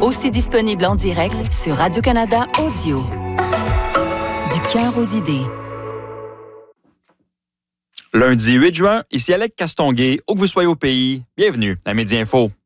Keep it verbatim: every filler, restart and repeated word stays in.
Aussi disponible en direct sur Radio-Canada Audio. Du cœur aux idées. Lundi huit juin, ici Alec Castonguay, où que vous soyez au pays, bienvenue à Midi Info.